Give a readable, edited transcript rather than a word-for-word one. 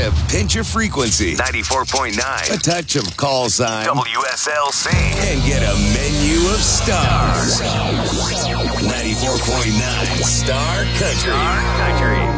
Gotta pinch your frequency. 94.9. A touch of call sign. WSLC. And get a menu of stars. 94.9 Star Country. Star Country.